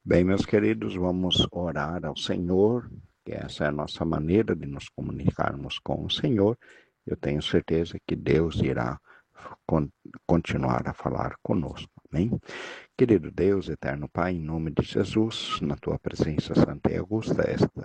Bem, meus queridos, vamos orar ao Senhor, que essa é a nossa maneira de nos comunicarmos com o Senhor. Eu tenho certeza que Deus irá continuar a falar conosco. Amém? Querido Deus, eterno Pai, em nome de Jesus, na tua presença santa e augusta,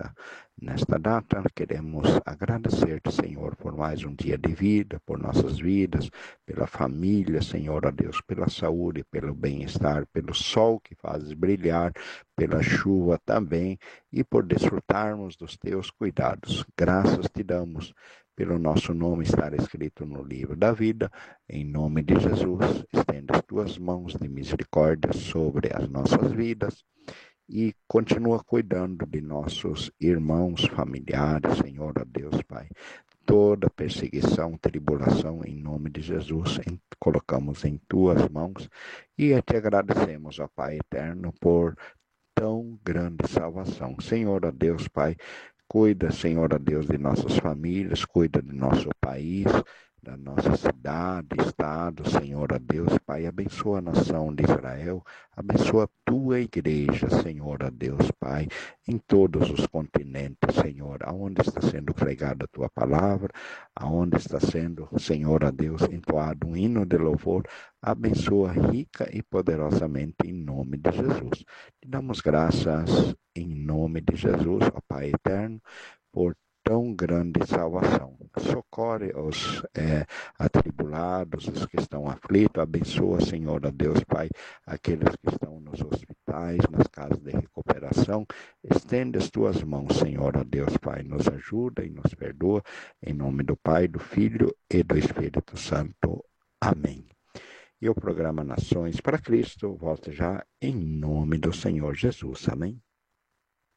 nesta data, queremos agradecer-te, Senhor, por mais um dia de vida, por nossas vidas, pela família, Senhor, ó Deus, pela saúde, pelo bem-estar, pelo sol que fazes brilhar, pela chuva também, e por desfrutarmos dos teus cuidados. Graças te damos pelo nosso nome estar escrito no livro da vida. Em nome de Jesus, estenda as tuas mãos de misericórdia sobre as nossas vidas e continua cuidando de nossos irmãos, familiares, Senhor, ó Deus, Pai. Toda perseguição, tribulação, em nome de Jesus, colocamos em tuas mãos e te agradecemos, ó Pai eterno, por tão grande salvação. Senhor, ó Deus, Pai, cuida, Senhor, ó Deus, de nossas famílias, cuida de nosso país, da nossa cidade, estado, Senhor, ó Deus, Pai, abençoa a nação de Israel, abençoa a tua igreja, Senhor, ó Deus, Pai, em todos os continentes, Senhor, aonde está sendo pregada a tua palavra, aonde está sendo, Senhor, ó Deus, entoado um hino de louvor, abençoa rica e poderosamente em nome de Jesus. Te damos graças em nome de Jesus, ó Pai eterno, por tão grande salvação. Socorre os atribulados, os que estão aflitos. Abençoa, Senhor, ó Deus, Pai, aqueles que estão nos hospitais, nas casas de recuperação. Estende as tuas mãos, Senhor, ó Deus, Pai. Nos ajuda e nos perdoa. Em nome do Pai, do Filho e do Espírito Santo. Amém. E o programa Nações para Cristo volta já em nome do Senhor Jesus. Amém.